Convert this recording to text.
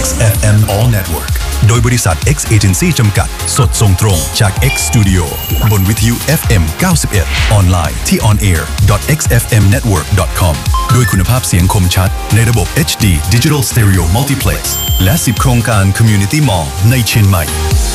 XFM All Network โดยบริษัท X Agency จำกัดสดส่งตรงจาก X Studio บนวิทยุ FM 91 ออนไลน์ที่ onair.xfmnetwork.com ด้วยคุณภาพเสียงคมชัดในระบบ HD Digital Stereo Multiplex และ10โครงการ Community Mall ในเชียงใหม่